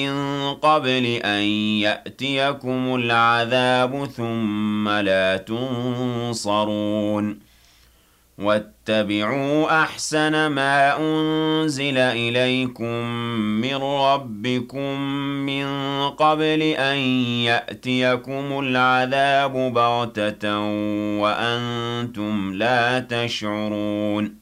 من قبل أن يأتيكم العذاب ثم لا تنصرون واتبعوا أحسن ما أنزل إليكم من ربكم من قبل أن يأتيكم العذاب بغتة وأنتم لا تشعرون